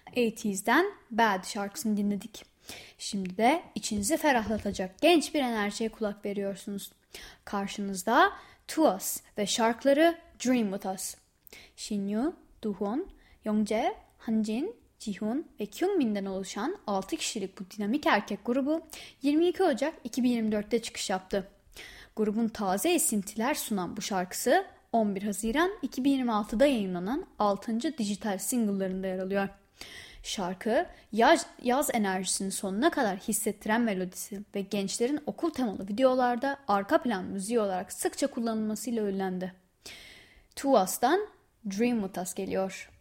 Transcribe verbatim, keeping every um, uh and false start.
seksenlerden Bad şarkısını dinledik. Şimdi de içinizi ferahlatacak genç bir enerjiye kulak veriyorsunuz. Karşınızda To Us ve şarkıları Dream With Us. Shinyu, Doohwan, Youngjae, Hanjin, Jihoon ve Kyungmin'den oluşan altı kişilik bu dinamik erkek grubu yirmi iki Ocak iki bin yirmi dörtte çıkış yaptı. Grubun taze esintiler sunan bu şarkısı on bir Haziran iki bin yirmi altıda yayınlanan altıncı dijital single'larında yer alıyor. Şarkı yaz, yaz enerjisini sonuna kadar hissettiren melodisi ve gençlerin okul temalı videolarda arka plan müziği olarak sıkça kullanılmasıyla ünlendi. To Us'tan Dream With Us geliyor.